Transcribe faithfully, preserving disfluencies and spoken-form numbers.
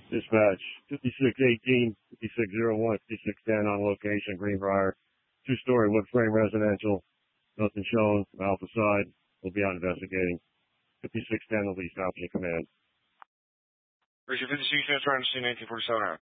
Dispatch, fifty-six eighteen, fifty-six oh one, fifty-six ten on location, Greenbrier. Two-story wood frame residential. Nothing shown. Alpha side. We'll be out investigating. fifty-six ten, the least option command. Richard fifty-six, trying to see nineteen forty-seven.